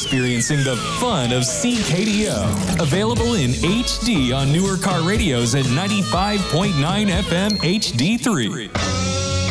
experiencing the fun of CKDO. Available in HD on newer car radios at 95.9 FM HD3.